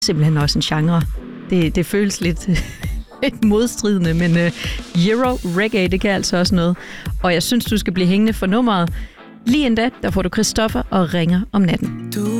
simpelthen også en genre. Det føles lidt modstridende, men Euro Reggae, det kan altså også noget. Og jeg synes, du skal blive hængende for nummeret. Lige endda, der får du Christoffer og Ringer om natten. Du